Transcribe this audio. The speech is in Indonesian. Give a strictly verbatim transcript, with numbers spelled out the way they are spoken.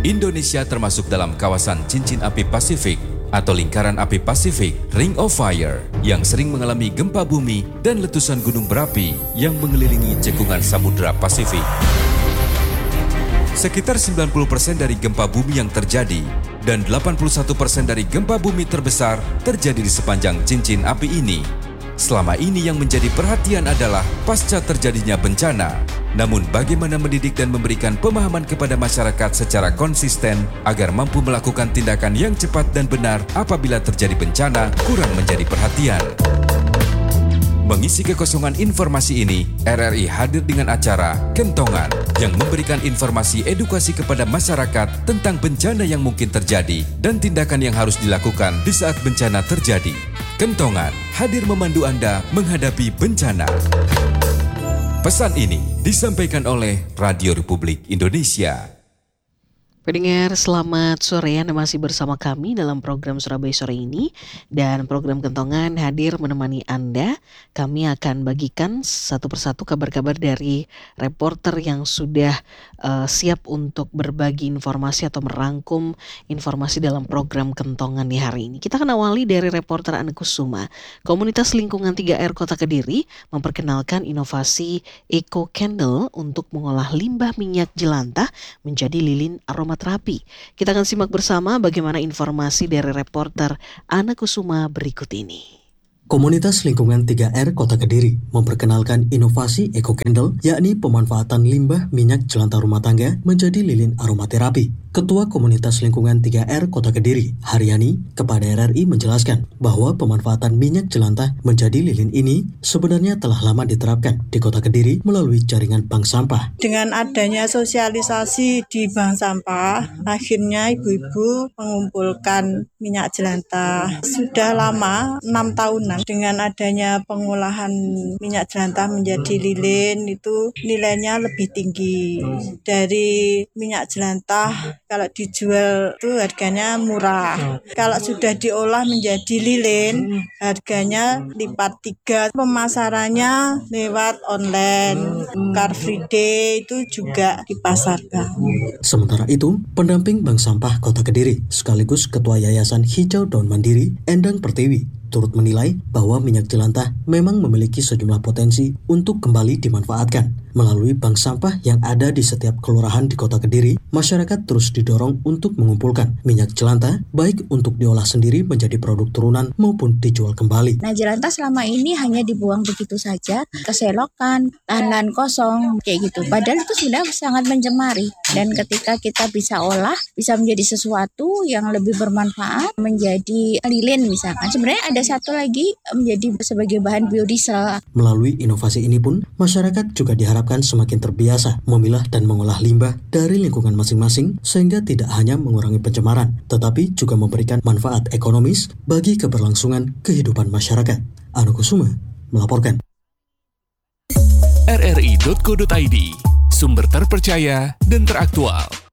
Indonesia termasuk dalam kawasan cincin api Pasifik atau lingkaran api Pasifik, Ring of Fire, yang sering mengalami gempa bumi dan letusan gunung berapi yang mengelilingi cekungan Samudra Pasifik. Sekitar sembilan puluh persen dari gempa bumi yang terjadi dan delapan puluh satu persen dari gempa bumi terbesar terjadi di sepanjang cincin api ini. Selama ini yang menjadi perhatian adalah pasca terjadinya bencana. Namun bagaimana mendidik dan memberikan pemahaman kepada masyarakat secara konsisten agar mampu melakukan tindakan yang cepat dan benar apabila terjadi bencana kurang menjadi perhatian. Mengisi kekosongan informasi ini, R R I hadir dengan acara Kentongan yang memberikan informasi edukasi kepada masyarakat tentang bencana yang mungkin terjadi dan tindakan yang harus dilakukan di saat bencana terjadi. Kentongan hadir memandu Anda menghadapi bencana. Pesan ini disampaikan oleh Radio Republik Indonesia. Pendengar, selamat sore. Anda masih bersama kami dalam program Surabaya Sore ini. Dan program Kentongan hadir menemani Anda. Kami akan bagikan satu persatu kabar-kabar dari reporter yang sudah uh, siap untuk berbagi informasi atau merangkum informasi dalam program Kentongan di hari ini. Kita akan awali dari reporter Ane Kusuma. Komunitas Lingkungan tiga R Kota Kediri memperkenalkan inovasi Eco Candle untuk mengolah limbah minyak jelantah menjadi lilin aroma terapi. Kita akan simak bersama bagaimana informasi dari reporter Ane Kusuma berikut ini. Komunitas Lingkungan tiga R Kota Kediri memperkenalkan inovasi Eco Candle, yakni pemanfaatan limbah minyak jelantah rumah tangga menjadi lilin aromaterapi. Ketua Komunitas Lingkungan tiga R Kota Kediri, Haryani, kepada R R I menjelaskan bahwa pemanfaatan minyak jelantah menjadi lilin ini sebenarnya telah lama diterapkan di Kota Kediri melalui jaringan bank sampah. Dengan adanya sosialisasi di bank sampah, akhirnya ibu-ibu mengumpulkan minyak jelantah. Sudah lama, enam tahunan, dengan adanya pengolahan minyak jelantah menjadi lilin, itu nilainya lebih tinggi. Dari minyak jelantah, kalau dijual itu harganya murah. Kalau sudah diolah menjadi lilin, harganya lipat tiga. Pemasarannya lewat online, Car Free Day itu juga dipasarkan. Sementara itu, pendamping Bank Sampah Kota Kediri sekaligus Ketua Yayasan Hijau Daun Mandiri, Endang Pertiwi, turut menilai bahwa minyak jelantah memang memiliki sejumlah potensi untuk kembali dimanfaatkan. Melalui bank sampah yang ada di setiap kelurahan di Kota Kediri, masyarakat terus didorong untuk mengumpulkan minyak jelantah, baik untuk diolah sendiri menjadi produk turunan maupun dijual kembali. Nah, jelantah selama ini hanya dibuang begitu saja, keselokan, tahanan kosong, kayak gitu. Padahal itu sudah sangat mencemari. Dan ketika kita bisa olah, bisa menjadi sesuatu yang lebih bermanfaat, menjadi lilin misalkan. Sebenarnya ada satu lagi menjadi sebagai bahan biodiesel. Melalui inovasi ini pun, masyarakat juga diharapkan semakin terbiasa memilah dan mengolah limbah dari lingkungan masing-masing sehingga tidak hanya mengurangi pencemaran, tetapi juga memberikan manfaat ekonomis bagi keberlangsungan kehidupan masyarakat. Ane Kusuma melaporkan. R R I dot co dot I D, sumber terpercaya dan teraktual.